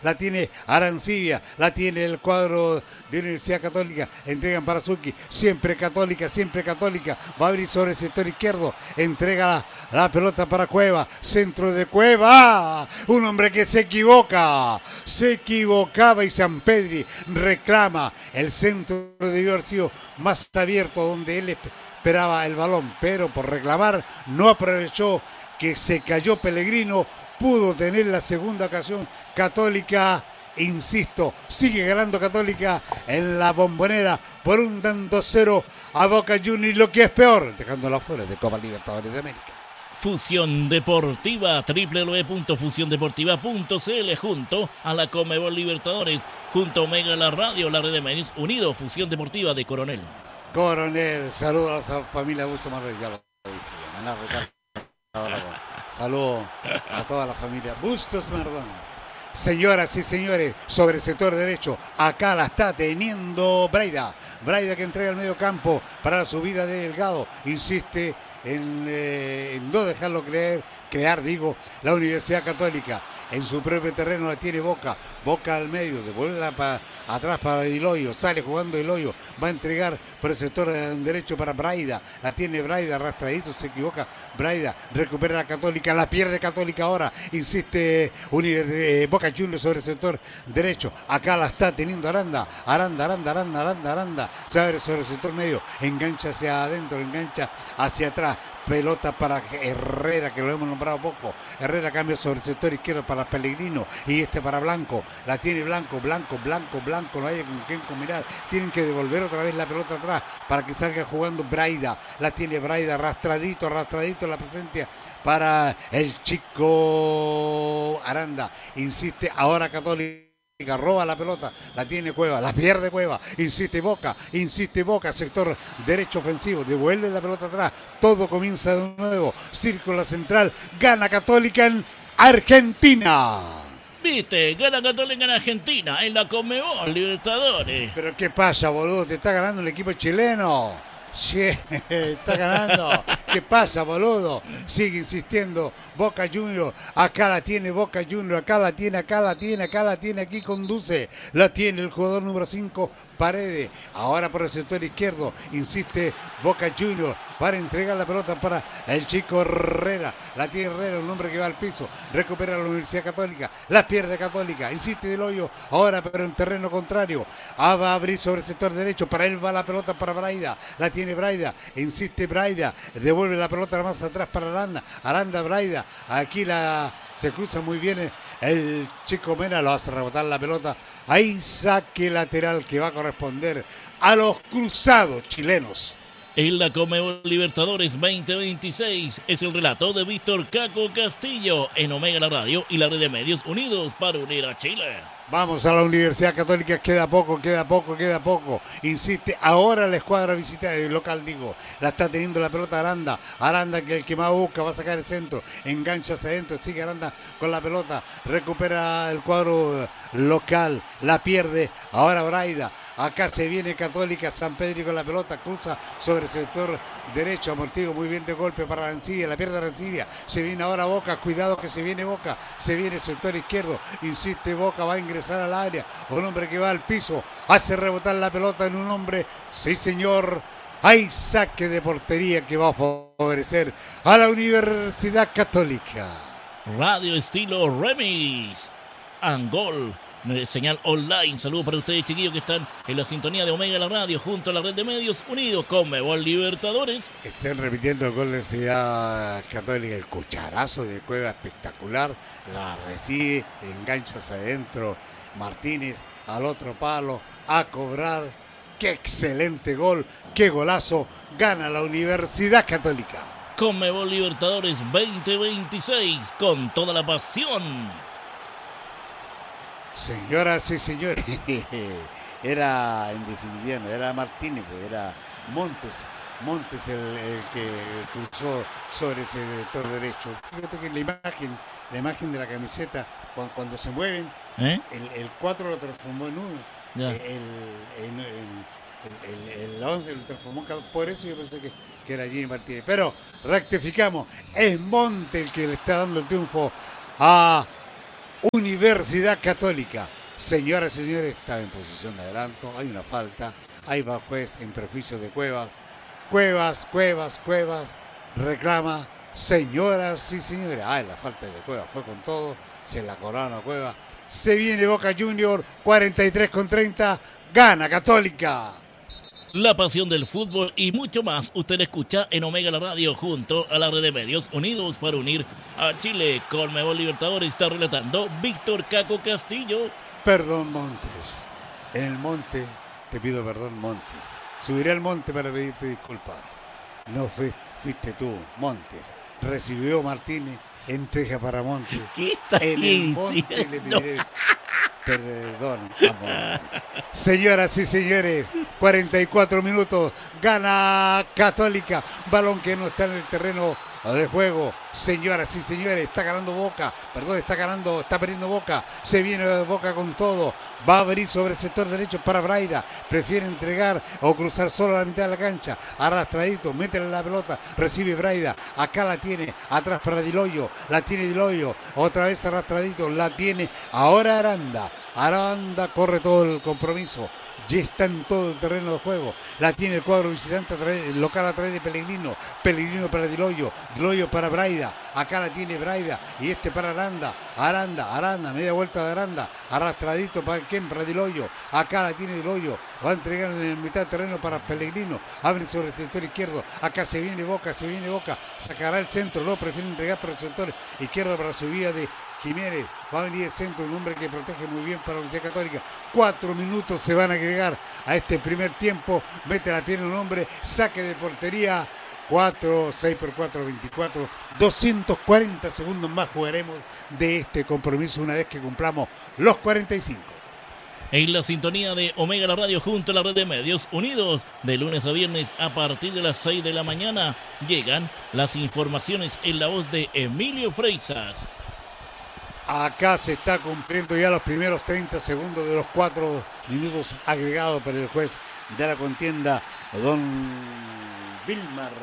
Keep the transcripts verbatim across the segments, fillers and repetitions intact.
La tiene Arancibia, la tiene el cuadro de Universidad Católica, entregan para Suki, siempre Católica, siempre Católica, va a abrir sobre el sector izquierdo, entrega la, la pelota para Cueva, centro de Cueva, un hombre que se equivoca, se equivocaba y Sampedri reclama, el centro debió haber sido más abierto donde él esperaba el balón, pero por reclamar no aprovechó que se cayó Pellegrino, pudo tener la segunda ocasión Católica, insisto, sigue ganando Católica en la Bombonera por un tanto cero a Boca Juniors, lo que es peor, dejándola fuera de Copa Libertadores de América. Fusión Deportiva, doble u doble u doble u punto fusión deportiva punto c l, junto a la Conmebol Libertadores, junto a Omega La Radio, la red de medios unido, Fusión Deportiva de Coronel. Coronel, saludos a la familia Augusto Marrero, ya lo dije, saludos a toda la familia Bustos Mardona. Señoras y señores, sobre el sector derecho, acá la está teniendo Braida. Braida que entrega el medio campo para la subida de Delgado. Insiste en, eh, en no dejarlo creer, crear, digo, la Universidad Católica. En su propio terreno la tiene Boca. Boca al medio, devuelve pa, atrás para Diloyo. Sale jugando Diloyo. Va a entregar por el sector derecho para Braida. La tiene Braida, arrastradito, se equivoca. Braida recupera la Católica. La pierde Católica ahora. Insiste Univers eh, Boca Juniors sobre el sector derecho. Acá la está teniendo Aranda. Aranda, Aranda, Aranda, Aranda, Aranda. Se abre sobre el sector medio. Engancha hacia adentro, engancha hacia atrás. Pelota para Herrera, que lo hemos nombrado poco. Herrera cambia sobre el sector izquierdo para Pellegrino y este para Blanco. La tiene Blanco, Blanco, Blanco, Blanco. No hay con quién combinar. Tienen que devolver otra vez la pelota atrás para que salga jugando Braida. La tiene Braida, arrastradito, arrastradito la presencia para el chico Aranda. Insiste ahora Católica. Roba la pelota, la tiene Cueva, la pierde Cueva, insiste Boca, insiste Boca, sector derecho ofensivo, devuelve la pelota atrás, todo comienza de nuevo, círculo central, gana Católica en Argentina. Viste, gana Católica en Argentina, en la Conmebol Libertadores. Pero qué pasa, boludo, te está ganando el equipo chileno. Sí, está ganando. ¿Qué pasa, boludo? Sigue insistiendo Boca Juniors. Acá la tiene Boca Juniors. Acá la tiene, acá la tiene, acá la tiene. Aquí conduce. La tiene el jugador número cinco, Paredes. Ahora por el sector izquierdo. Insiste Boca Juniors para entregar la pelota para el chico Herrera. La tiene Herrera, un hombre que va al piso. Recupera la Universidad Católica. La pierde Católica. Insiste Del Hoyo. Ahora pero en terreno contrario. Ah, va a abrir sobre el sector derecho. Para él va la pelota para Braida. La tiene Tiene Braida, insiste Braida, devuelve la pelota más atrás para Aranda, Aranda Braida, aquí la se cruza muy bien el, el chico Mena, lo hace rebotar la pelota, ahí saque lateral que va a corresponder a los cruzados chilenos. En la Conmebol Libertadores veinte veintiséis es el relato de Víctor Caco Castillo en Omega La Radio y la red de medios unidos para unir a Chile. Vamos a la Universidad Católica, queda poco, queda poco, queda poco. Insiste, ahora la escuadra visita el local, digo. La está teniendo la pelota Aranda. Aranda que el que más busca, va a sacar el centro. Engancha hacia adentro, sigue Aranda con la pelota. Recupera el cuadro local, la pierde. Ahora Braida. Acá se viene Católica, San Pedro con la pelota, cruza sobre el sector derecho, amortigo muy bien de golpe para Arancibia, la pierde Arancibia. Se viene ahora Boca, cuidado que se viene Boca. Se viene el sector izquierdo, insiste Boca, va a ingresar al área, un hombre que va al piso, hace rebotar la pelota en un hombre, sí señor, hay saque de portería que va a favorecer a la Universidad Católica. Radio estilo Remix, Angol, señal online, saludos para ustedes chiquillos que están en la sintonía de Omega La Radio junto a la red de medios unidos con Conmebol Libertadores. Están repitiendo el gol de la Universidad Católica, el cucharazo de Cueva espectacular, la recibe, engancha hacia adentro Martínez al otro palo a cobrar. Qué excelente gol, qué golazo, gana la Universidad Católica. Conmebol Libertadores veinte veintiséis con toda la pasión. Señoras y señores, era en definitiva, no era Martínez, pues era Montes, Montes el, el que cruzó sobre ese sector derecho. Fíjate que la imagen, la imagen de la camiseta, cuando, cuando se mueven, ¿Eh? el, el cuatro lo transformó en uno, yeah. el, el, el, el, el once lo transformó en, por eso yo pensé que, que era Jimmy Martínez. Pero rectificamos, es Montes el que le está dando el triunfo a Universidad Católica. Señoras y señores, está en posición de adelanto, hay una falta, ahí va el juez en perjuicio de Cuevas. Cuevas, Cuevas, Cuevas, reclama, señoras y señores. Ah, la falta de Cuevas fue con todo, se la cobraron a Cuevas. Se viene Boca Junior, cuarenta y tres con treinta, gana Católica. La pasión del fútbol y mucho más usted la escucha en Omega la Radio junto a la red de medios unidos para unir a Chile. Conmebol Libertadores está relatando Víctor Caco Castillo. Perdón, Montes. En el monte te pido perdón, Montes. Subiré al monte para pedirte disculpas. No fuiste, fuiste tú, Montes. Recibió Martínez, entrega para Montes. ¿Qué está en el monte le pediré perdón a Montes. Señoras y señores, cuarenta y cuatro minutos, gana Católica. Balón que no está en el terreno de juego. Señoras y señores, está ganando Boca, perdón, está ganando, está perdiendo Boca, se viene Boca con todo, va a venir sobre el sector derecho para Braida, prefiere entregar o cruzar solo a la mitad de la cancha, arrastradito, métele la pelota, recibe Braida, acá la tiene, atrás para Diloyo, la tiene Diloyo, otra vez arrastradito, la tiene, ahora Aranda, Aranda corre todo el compromiso. Ya está en todo el terreno de juego. La tiene el cuadro visitante a través, local a través de Pellegrino. Pellegrino para Diloyo. Diloyo para Braida. Acá la tiene Braida. Y este para Aranda. Aranda, Aranda. Media vuelta de Aranda. Arrastradito para quién, para Diloyo. Acá la tiene Diloyo. Va a entregar en el mitad del terreno para Pellegrino. Abre sobre el sector izquierdo. Acá se viene Boca, se viene Boca. Sacará el centro. No, prefiere entregar para el sector izquierdo para la subida de Jiménez. Va a venir el centro, un hombre que protege muy bien para la Universidad Católica. Cuatro minutos se van a agregar a este primer tiempo. Mete la pierna un hombre, saque de portería. cuatro, seis por cuatro, veinticuatro. doscientos cuarenta segundos más jugaremos de este compromiso una vez que cumplamos los cuarenta y cinco. En la sintonía de Omega la Radio junto a la red de medios unidos, de lunes a viernes a partir de las seis de la mañana, llegan las informaciones en la voz de Emilio Freisas. Acá se está cumpliendo ya los primeros treinta segundos de los cuatro minutos agregados por el juez de la contienda, don Vilmar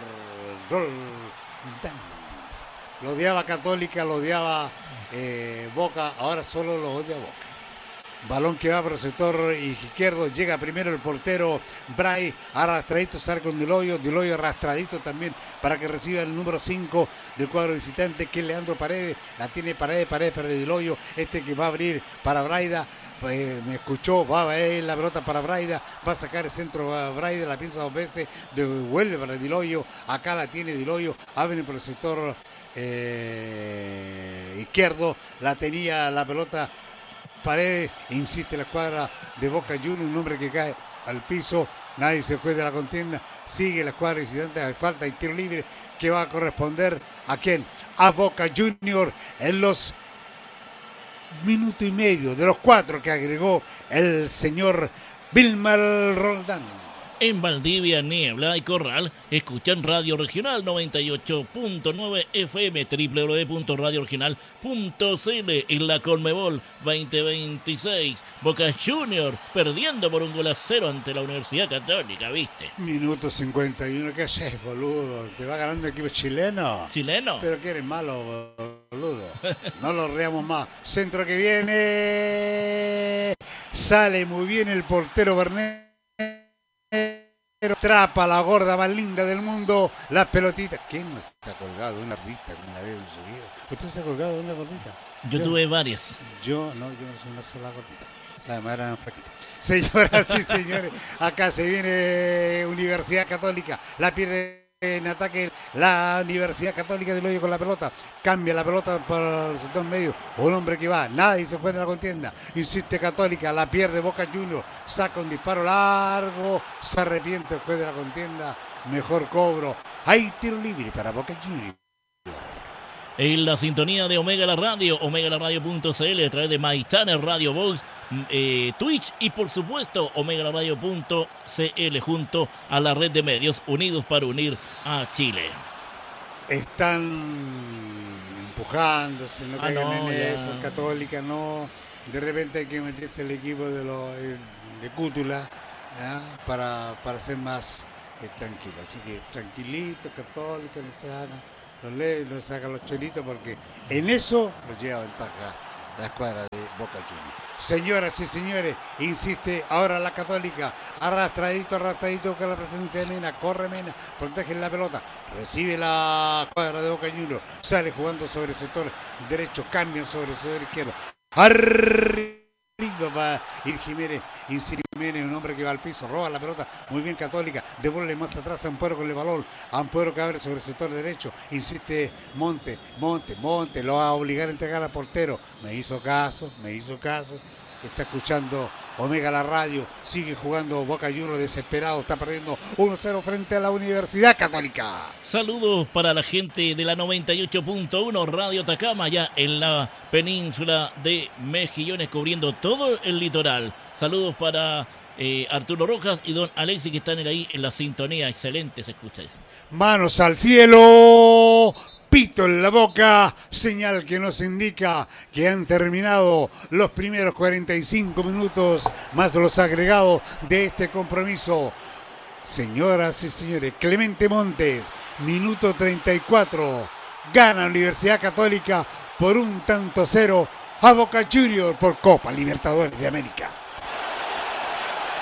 Roldán. Lo odiaba Católica, lo odiaba eh, Boca, ahora solo lo odia Boca. Balón que va por el sector izquierdo, llega primero el portero Bray, arrastradito, sale con Diloyo, Diloyo arrastradito también para que reciba el número cinco del cuadro visitante, que es Leandro Paredes, la tiene Paredes, Paredes para Diloyo, este que va a abrir para Braida, pues, me escuchó, va a ir la pelota para Braida, va a sacar el centro a Braida, la piensa dos veces, devuelve para Diloyo, acá la tiene Diloyo, abre por el sector eh, izquierdo, la tenía la pelota Paredes, insiste la escuadra de Boca Juniors, un hombre que cae al piso, nadie se fue de la contienda, sigue la escuadra visitante, hay falta y tiro libre que va a corresponder a quién, a Boca Juniors en los minuto y medio de los cuatro que agregó el señor Vilmar Roldán. En Valdivia, Niebla y Corral, escuchan Radio Regional noventa y ocho punto nueve F M, doble u doble u doble u punto radio regional punto c l. En la Conmebol veinte veintiséis, Boca Junior perdiendo por un gol a cero ante la Universidad Católica, ¿viste? Minuto cincuenta y uno, ¿qué haces, boludo? ¿Te va ganando el equipo chileno? ¿Chileno? Pero que eres malo, boludo. No lo reamos más. Centro que viene. Sale muy bien el portero Bernet. Trapa la gorda más linda del mundo, las pelotitas. ¿Quién no se ha colgado de una gordita una vez en su vida? ¿Usted se ha colgado de una gordita? Yo, yo tuve varias. Yo no, yo no soy una sola gordita. La demás eran flaquitas. Señoras y señores, acá se viene Universidad Católica, la pierde en ataque la Universidad Católica de Diloyo con la pelota, cambia la pelota para el sector medio, un hombre que va, nadie se encuentra en la contienda, insiste Católica, la pierde Boca Juniors, saca un disparo largo, se arrepiente el juez de la contienda, mejor cobro, hay tiro libre para Boca Juniors. En la sintonía de Omega la Radio, omega la radio punto c l, a través de Maitana Radio Box, eh, Twitch y por supuesto omega la radio punto c l junto a la red de medios unidos para unir a Chile. Están empujándose, no ah, caigan no, en ya. eso, Católica no, de repente hay que meterse el equipo de los de Cútula, ¿ya? para, para ser más eh, tranquilo, así que tranquilito, Católica, no se hagan los lee, los sacan los cholitos porque en eso los lleva ventaja la escuadra de Boca Juniors. Señoras y señores, insiste ahora la Católica, arrastradito, arrastradito con la presencia de Mena, corre Mena, protege la pelota, recibe la escuadra de Boca Juniors, sale jugando sobre el sector derecho, cambia sobre el sector izquierdo, arriba para ir Jiménez, insiste Jiménez, un hombre que va al piso, roba la pelota, muy bien Católica, devuelve más atrás a Ampuero con el balón, Ampuero que abre sobre el sector derecho, insiste Monte, Monte, Monte, lo va a obligar a entregar al portero, me hizo caso, me hizo caso, está escuchando Omega la radio, sigue jugando Boca Juniors desesperado, está perdiendo uno cero frente a la Universidad Católica. Saludos para la gente de la noventa y ocho punto uno Radio Atacama, ya en la península de Mejillones, cubriendo todo el litoral. Saludos para eh, Arturo Rojas y don Alexis, que están ahí en la sintonía. Excelente, se escucha. Manos al cielo, pito en la boca, señal que nos indica que han terminado los primeros cuarenta y cinco minutos más los agregados de este compromiso. Señoras y señores, Clemente Montes, minuto treinta y cuatro, gana Universidad Católica por un tanto cero a Boca Juniors por Copa Libertadores de América.